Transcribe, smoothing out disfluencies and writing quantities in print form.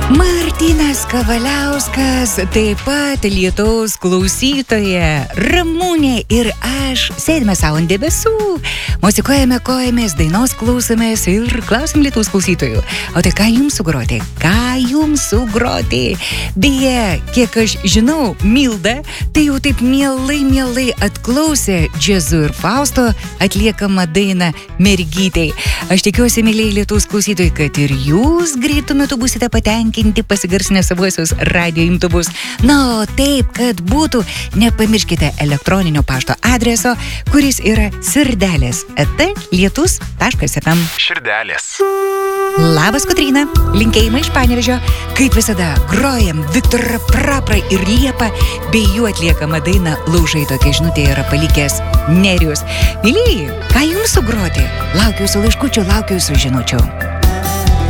Martynas Kavaliauskas, taip pat Lietuvos klausytoja Ramunė ir aš sėdime savo ant debesų, muzikuojame kojomis, dainos klausomės ir klausim Lietuvos klausytojų. O tai ką jums sugroti? Beje, kiek aš žinau, Milda, tai jau taip mielai atklausė Džiazu ir Fausto atliekamą dainą Mergytei. Aš tikiuosi, mėlyje Lietuvos klausytojai, kad ir jūs greitu metu būsite patenkinti pasigarsinę savuosius radio imtuvus. Na, o taip, kad būtų, nepamirškite elektroninio pašto adreso, kuris yra sirdelės@lietus.fm. Širdelės. Labas, Kotryna, linkėjimai iš Panevėžio. Kaip visada, grojam Viktorą Praprą ir Liepą, bei jų atliekamą dainą Laužai. Tokia žinutė yra palikęs Nerijus. Mylėjai, ką jums sugroti? Laukiu jūsų laiškučių, laukiu jūsų žinučių.